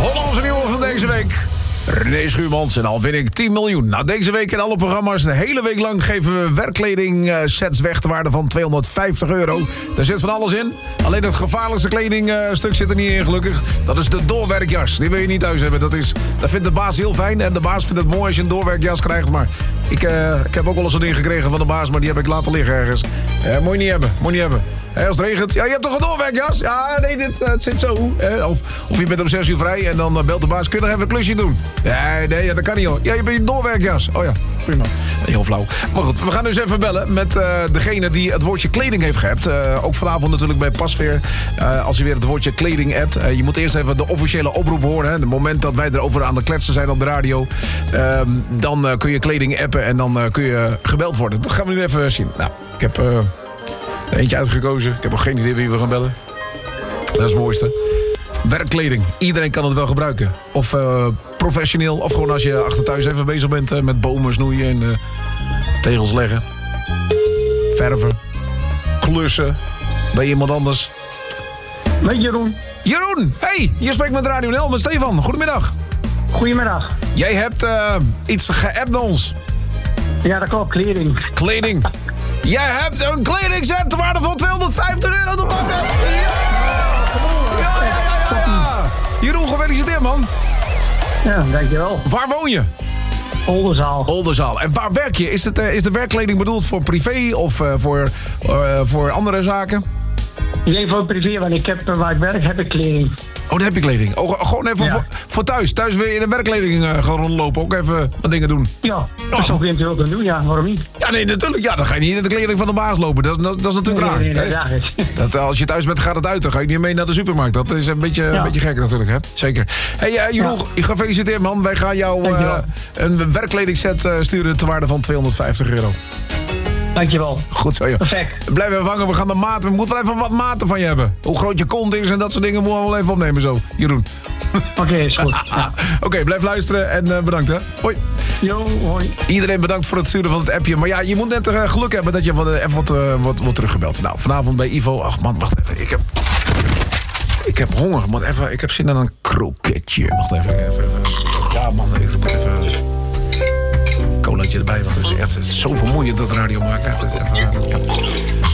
Hollandse nieuwe van deze week. René Schuurmans en al win ik 10 miljoen. Nou, deze week in alle programma's, de hele week lang geven we werkkleding sets weg ter waarde van €250. Daar zit van alles in. Alleen het gevaarlijkste kledingstuk zit er niet in, gelukkig. Dat is de doorwerkjas. Die wil je niet thuis hebben. Dat vindt de baas heel fijn. En de baas vindt het mooi als je een doorwerkjas krijgt. Maar ik heb ook wel eens een ding gekregen van de baas, maar die heb ik laten liggen ergens. Moet je niet hebben. Als het regent, ja, je hebt toch een doorwerkjas? Ja, nee, het zit zo. Of je bent om 6 uur vrij en dan belt de baas. Kun je nog even een klusje doen? Nee, dat kan niet hoor. Ja, je bent een doorwerkjas. Oh ja, prima. Heel flauw. Maar goed, we gaan dus even bellen met degene die het woordje kleding heeft geappt. Ook vanavond natuurlijk bij Pasveer. Als je weer het woordje kleding appt. Je moet eerst even de officiële oproep horen. Hè. Het moment dat wij erover aan de kletsen zijn op de radio. Dan kun je kleding appen en dan kun je gebeld worden. Dat gaan we nu even zien. Nou, ik heb... eentje uitgekozen. Ik heb nog geen idee wie we gaan bellen. Dat is het mooiste. Werkkleding. Iedereen kan het wel gebruiken. Of professioneel. Of gewoon als je achter thuis even bezig bent met bomen snoeien en tegels leggen. Verven. Klussen. Bij iemand anders. Met Jeroen. Jeroen! Hey! Je spreekt met Radio NL met Stefan. Goedemiddag. Goedemiddag. Jij hebt iets geappt naar ons. Ja, dat klopt. Kleding. Jij hebt een kledingset ter waarde van €250 te pakken. Ja. Jeroen, gefeliciteerd, man. Ja, dankjewel. Waar woon je? Oldenzaal. En waar werk je? Is de werkkleding bedoeld voor privé of voor andere zaken? Ik denk voor privé, want ik heb waar ik werk heb ik kleding. Oh, daar heb je kleding. Oh, gewoon even voor thuis. Thuis wil je in de werkkleding gaan rondlopen. Ook even wat dingen doen. Ja, dat is ook eventueel te doen. Ja, waarom niet? Ja, nee, natuurlijk. Ja, dan ga je niet in de kleding van de baas lopen. Dat is natuurlijk raar. Nee. Als je thuis bent, gaat het uit. Dan ga je niet mee naar de supermarkt. Dat is een beetje gek natuurlijk, hè? Zeker. Hey, Jeroen, gefeliciteerd, man. Wij gaan jou een werkkledingset sturen ter waarde van €250. Dankjewel. Goed zo, joh. Perfect. Blijf even hangen, we gaan de maten. We moeten wel even wat maten van je hebben. Hoe groot je kont is en dat soort dingen moeten we wel even opnemen zo, Jeroen. Oké, is goed. Ja. Oké, blijf luisteren en bedankt, hè. Hoi. Jo, hoi. Iedereen bedankt voor het sturen van het appje. Maar ja, je moet net geluk hebben dat je even wat teruggebeld. Nou, vanavond bij Ivo. Ach man, wacht even. Ik heb honger, man. Ik heb zin in een kroketje. Wacht even. Ja, man, ik moet even... colaatje erbij, want het is echt zo vermoeiend dat radio maken.